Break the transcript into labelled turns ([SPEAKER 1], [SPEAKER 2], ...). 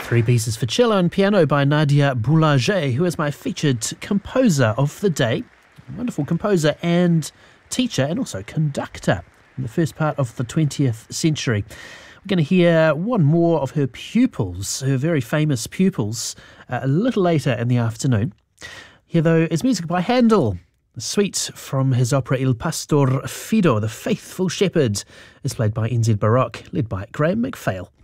[SPEAKER 1] Three pieces for cello and piano by Nadia Boulanger, who is my featured composer of the day. A wonderful composer and teacher and also conductor in the first part of the 20th century. We're going to hear one more of her pupils, her very famous pupils, a little later in the afternoon. Here, though, is music by Handel. The suite from his opera Il Pastor Fido, The Faithful Shepherd, is played by NZ Baroque, led by Graham McPhail.